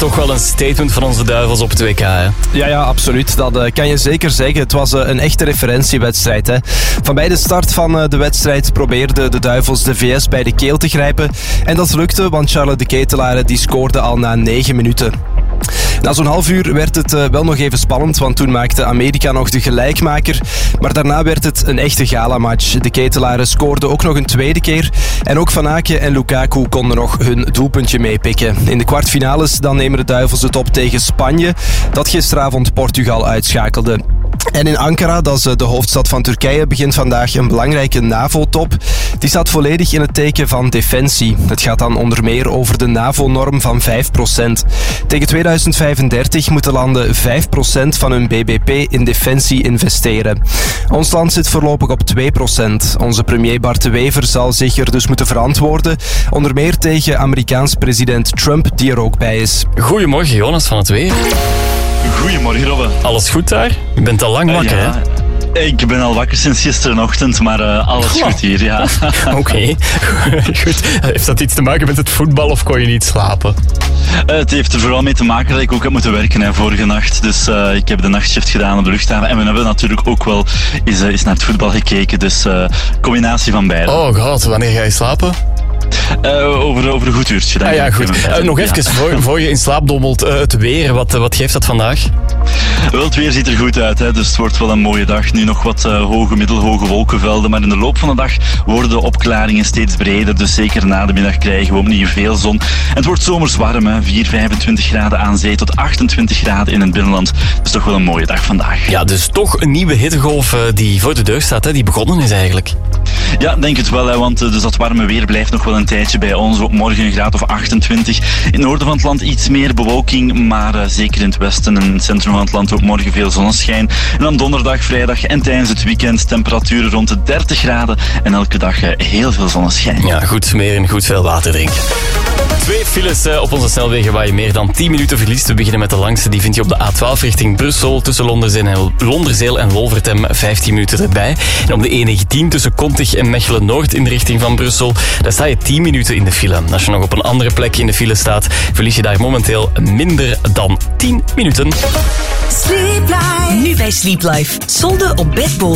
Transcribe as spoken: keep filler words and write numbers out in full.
toch wel een statement van onze Duivels op het W K, hè? Ja, ja, absoluut. Dat uh, kan je zeker zeggen. Het was uh, een echte referentiewedstrijd. Hè. Van bij de start van uh, de wedstrijd probeerden de Duivels de V S bij de keel te grijpen. En dat lukte, want Charles de Ketelaere die scoorde al na negen minuten. Na zo'n half uur werd het uh, wel nog even spannend, want toen maakte Amerika nog de gelijkmaker. Maar daarna werd het een echte galamatch. De Ketelaren scoorden ook nog een tweede keer. En ook Van Aken en Lukaku konden nog hun doelpuntje meepikken. In de kwartfinales dan nemen de Duivels het op tegen Spanje, dat gisteravond Portugal uitschakelde. En in Ankara, dat is de hoofdstad van Turkije, begint vandaag een belangrijke NAVO-top. Die staat volledig in het teken van defensie. Het gaat dan onder meer over de NAVO-norm van vijf procent. Tegen tweeduizend vijfendertig moeten landen vijf procent van hun B B P in defensie investeren. Ons land zit voorlopig op twee procent. Onze premier Bart de Wever zal zich er dus moeten verantwoorden. Onder meer tegen Amerikaans president Trump, die er ook bij is. Goedemorgen, Jonas van het Weer. Goedemorgen, Robbe. Alles goed daar? Je bent al lang wakker, uh, ja. hè? Ik ben al wakker sinds gisterenochtend, maar uh, alles oh. goed hier, ja. Oké, okay. Goed. Heeft dat iets te maken met het voetbal of kon je niet slapen? Uh, het heeft er vooral mee te maken dat ik ook heb moeten werken hè, vorige nacht. Dus uh, ik heb de nachtshift gedaan op de luchthaven. En we hebben natuurlijk ook wel eens, uh, eens naar het voetbal gekeken. Dus uh, combinatie van beide. Oh god, wanneer ga je slapen? Uh, over, over een goed uurtje. Ah, ja, goed. Uh, nog even, ja. voor, voor je in slaap dommelt, uh, het weer. Wat, wat geeft dat vandaag? Wel, het weer ziet er goed uit, hè, dus het wordt wel een mooie dag. Nu nog wat uh, hoge, middelhoge wolkenvelden, maar in de loop van de dag worden de opklaringen steeds breder. Dus zeker na de middag krijgen we opnieuw veel zon. En het wordt zomers warm, hè, vier, vijfentwintig graden aan zee tot achtentwintig graden in het binnenland. Dus toch wel een mooie dag vandaag. Ja, dus toch een nieuwe hittegolf uh, die voor de deur staat, hè, die begonnen is eigenlijk. Ja, denk het wel, hè, want uh, dus dat warme weer blijft nog wel een tijdje bij ons. Ook morgen een graad of achtentwintig. In het noorden van het land iets meer bewolking, maar uh, zeker in het westen en het centrum van het land ook morgen veel zonneschijn. En dan donderdag, vrijdag en tijdens het weekend temperaturen rond de dertig graden en elke dag uh, heel veel zonneschijn. Ja, goed meer en goed veel water drinken. Twee files uh, op onze snelwegen waar je meer dan tien minuten verliest. We beginnen met de langste, die vind je op de A twaalf richting Brussel. Tussen Londerzeel en, Londerzeel en Wolvertem vijftien minuten erbij. En op de E negentien tussen Kontig en Mechelen-Noord in de richting van Brussel. Daar sta je tien minuten in de file. Als je nog op een andere plek in de file staat, verlies je daar momenteel minder dan tien minuten. Sleep Life. Nu bij Sleep Life. Solden op bedbol.